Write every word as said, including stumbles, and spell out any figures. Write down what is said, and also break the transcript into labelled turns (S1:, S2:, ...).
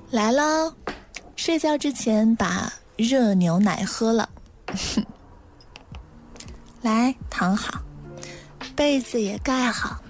S1: 来了，睡觉之前把热牛奶喝了。来，躺好，被子也盖好，